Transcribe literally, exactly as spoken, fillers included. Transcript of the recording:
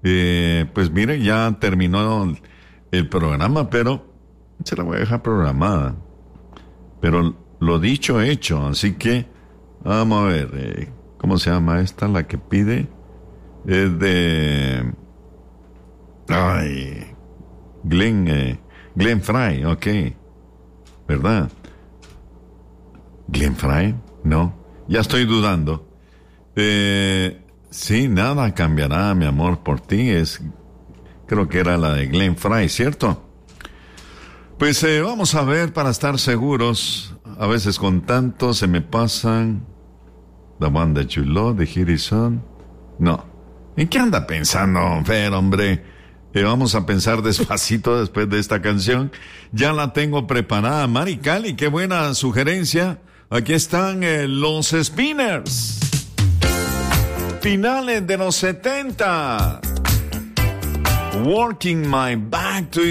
Eh, pues mire, ya terminó el programa, pero se la voy a dejar programada. Pero lo dicho, hecho. Así que, vamos a ver, eh, ¿cómo se llama esta? La que pide es de... Ay, Glenn, eh, Glenn Frey, ok. ¿Verdad? ¿Glenn Frey? No, ya estoy dudando. Eh, sí, nada cambiará, mi amor, por ti. Es, creo que era la de Glenn Frey, ¿cierto? Pues eh, vamos a ver para estar seguros. A veces con tanto se me pasan. The One That You Love, de Harrison. No. ¿En qué anda pensando, Fer, hombre? Eh, vamos a pensar despacito después de esta canción. Ya la tengo preparada. Mari Cali, qué buena sugerencia. Aquí están eh, los Spinners. Finales de los setenta. Working My Back to